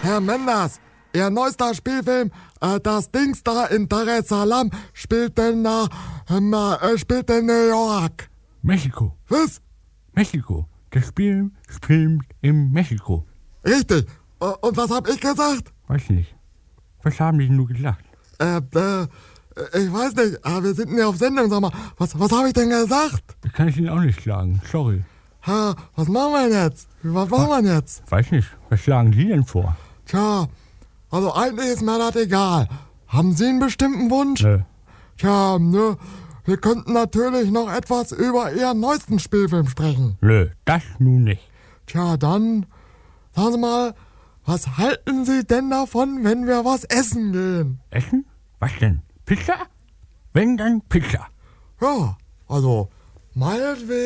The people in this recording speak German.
Herr Menders, Ihr neuester Spielfilm, das Dings da in Dar es Salaam, spielt in New York. Mexiko. Was? Mexiko. Das Spiel spielt in Mexiko. Richtig. Und was hab ich gesagt? Weiß nicht. Was haben die nur gesagt? Ich weiß nicht. Wir sind nicht auf Sendung, sag mal. Was habe ich denn gesagt? Das kann ich Ihnen auch nicht sagen. Sorry. Was machen wir jetzt? Was machen wir jetzt? Weiß nicht. Was schlagen Sie denn vor? Tja, also eigentlich ist mir das egal. Haben Sie einen bestimmten Wunsch? Nö. Tja, ne, wir könnten natürlich noch etwas über Ihren neuesten Spielfilm sprechen. Nö, das nun nicht. Tja, dann, sagen Sie mal, was halten Sie denn davon, wenn wir was essen gehen? Essen? Was denn? Pizza? Wenn, dann Pizza. Ja, also, meinetwegen.